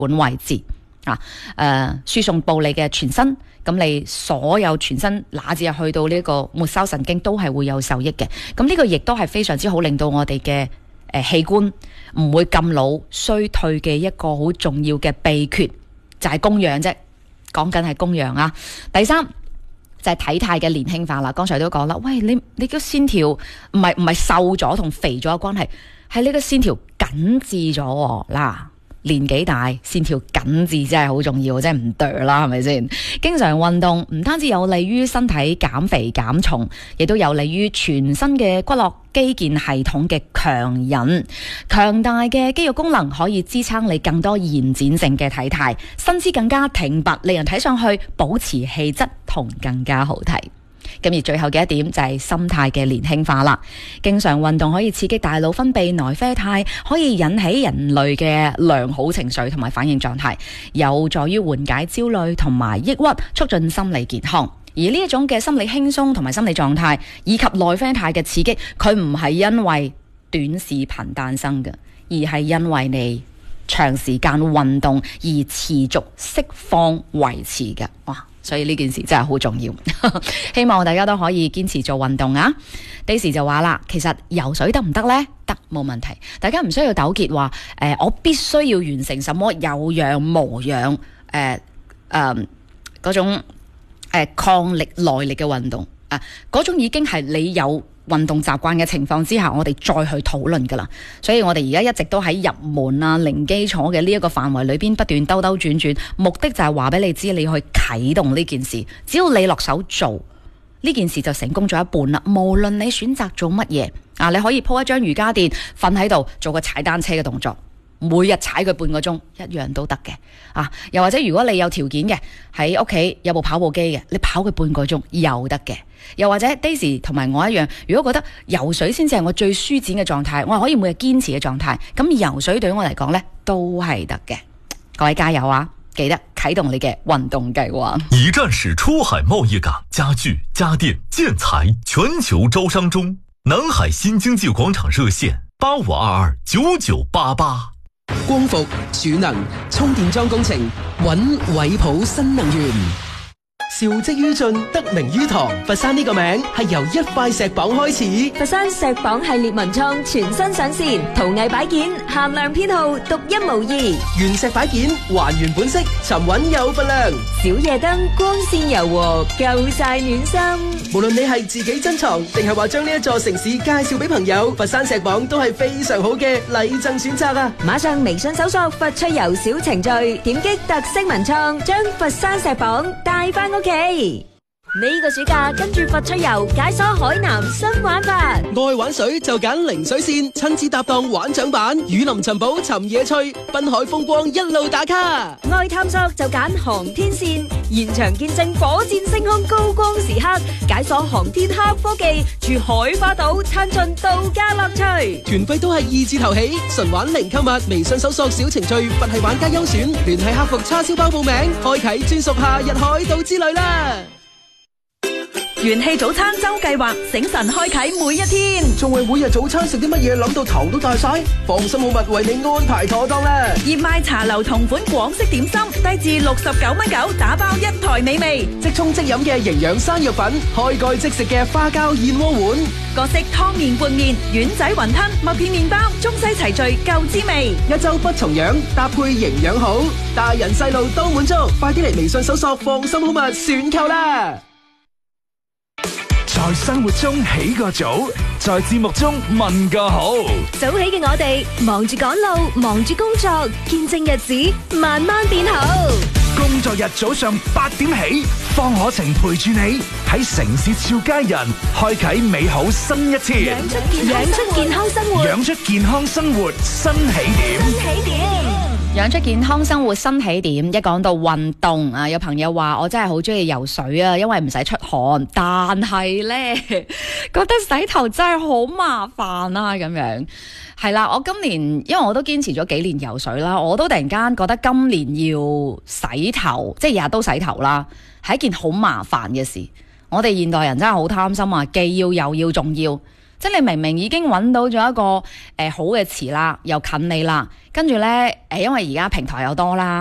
管位置啊，輸送到你嘅全身，咁你所有全身乃至去到呢個末梢神經都係會有受益嘅。咁呢個亦都係非常之好，令到我哋嘅器官唔會咁老衰退嘅一個好重要嘅秘訣，就係供氧啫。講緊係供氧啊。第三就係體態嘅年輕化啦。剛才都講啦，喂，你個線條唔係瘦咗同肥咗嘅關係，係你個線條緊緻咗嗱。年紀大，線條緊緻真係好重要，真係唔對啦，係咪先？經常運動唔單止有利於身體減肥減重，亦都有利於全身嘅骨骼肌腱系統嘅強韌。強大嘅肌肉功能可以支撐你更多延展性嘅體態，身姿更加挺拔，令人睇上去保持氣質同更加好睇。咁而最後嘅一點就係心態嘅年輕化啦。經常運動可以刺激大腦分泌內啡肽，可以引起人類嘅良好情緒同埋反應狀態，有助於緩解焦慮同埋抑鬱，促進心理健康。而呢一種嘅心理輕鬆同埋心理狀態以及內啡肽嘅刺激，佢唔係因為短視頻誕生嘅，而係因為你長時間運動而持續釋放維持嘅。哇！所以呢件事真係好重要，希望大家都可以堅持做運動啊。Daisy 就話啦，其實游水得唔得呢？得，冇問題。大家唔需要糾結話，我必須要完成什麼有氧無氧嗰種抗力耐力嘅運動啊，嗰種已經係你有運動習慣嘅情況之下，我哋再去討論噶啦。所以我哋而家一直都喺入門啊、零基礎嘅呢一個範圍裏邊不斷兜兜轉轉，目的就係話俾你知，你去啟動呢件事。只要你落手做呢件事，就成功咗一半啦。無論你選擇做乜嘢啊，你可以鋪一張瑜伽墊，瞓喺度做個踩單車嘅動作，每日踩佢半個鐘，一樣都得嘅啊。又或者如果你有條件嘅，喺屋企有部跑步機嘅，你跑佢半個鐘又得嘅。又或者 Daisy 同埋我一樣，如果覺得游水先至係我最舒展嘅狀態，我係可以每日堅持嘅狀態，咁游水對於我嚟講呢都係得嘅。各位加油啊！記得啟動你嘅運動計劃。 一站式出海貿易港，家具、家電、建材全球招商中。南海新經濟廣場熱線85229988。 光伏、儲能、充電樁工程，揾偉普新能源。兆績於進，得名於堂。佛山呢個名係由一塊石榜開始。 佛山石榜系列文創全新上線，陶藝擺件限量編號，獨一無二。 原石擺件還原本色，沉穩有份量。 小夜燈光線柔和，夠晒暖心。 無論你係自己珍藏，定係話將呢一座城市介紹俾朋友，佛山石榜都係非常好嘅禮贈選擇啊！ 馬上微信搜索佛趣遊小程序，點擊特色文創，將佛山石榜帶翻屋企。呢個暑假跟住佛趣遊解鎖海南新玩法， 愛玩水就揀零水線，親子搭檔玩槳板，雨林尋寶尋野趣，濱海風光一路打卡。 愛探索就揀航天線，現場見證火箭升空高光時刻，解鎖航天黑科技，住海花島親盡度假樂趣。 團費都係2字頭起，純玩零購物，微信搜索小程序佛系玩家優選，聯繫客服叉燒包報名，開啟專屬夏日海島之旅啦！ 元氣早餐周計劃，醒神開啟每一天。 仲為每日早餐食啲乜嘢諗到頭都大晒？放心好物為你安排妥當啦！ 熱賣茶樓同款廣式點心，低至69.9，打包一台美味。 即沖即飲嘅營養生肉粉，開蓋即食嘅花膠燕窩碗， 各式湯麵拌麵、丸仔雲吞、麥片麵包，中西齊聚夠滋味。 一周不重樣，搭配營養好，大人細路都滿足。快啲嚟微信搜索放心好物選購啦！ 在生活中起個早，在節目中問個好。 早起嘅我哋忙住趕路，忙住工作，見證日子慢慢變好。 工作日早上8點起，方可晴陪住你喺城市俏佳人，開啟美好新一天。 養出健康生活， 養出健康生活新起點。 養出健康生活新起點。一講到運動啊，有朋友話我真係好中意游水啊，因為唔使出汗，但係呢，覺得洗頭真係好麻煩啊，咁樣係啦。我今年因為我都堅持咗幾年游水啦，我都突然間覺得今年要洗頭，即係日日都洗頭啦，係一件好麻煩嘅事。我哋現代人真係好貪心啊，既要又要仲要， 即係你明明已經揾到咗一個好嘅詞啦，又近你啦，跟住呢，因為而家平台又多啦。